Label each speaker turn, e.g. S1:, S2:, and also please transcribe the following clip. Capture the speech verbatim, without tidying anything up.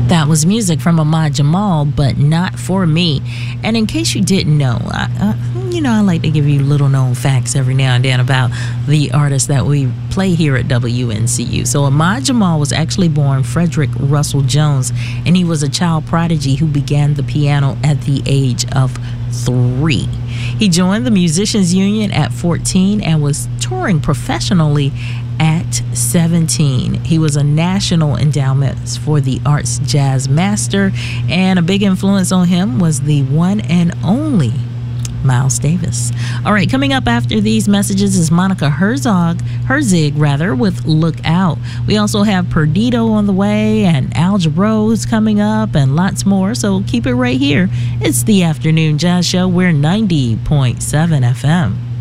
S1: That was music from Ahmad Jamal, but Not For Me. And in case you didn't know, I, I, you know, I like to give you little known facts every now and then about the artists that we play here at W N C U. So Ahmad Jamal was actually born Frederick Russell Jones, and he was a child prodigy who began the piano at the age of three. He joined the Musicians Union at fourteen and was touring professionally at seventeen. He was a National Endowment for the Arts Jazz Master, and a big influence on him was the one and only Miles Davis. All right, coming up after these messages is Monica Herzog, Herzig rather, with Look Out. We also have Perdido on the way, and Al Jarreau's coming up, and lots more, so keep it right here. It's the Afternoon Jazz Show. We're ninety point seven F M.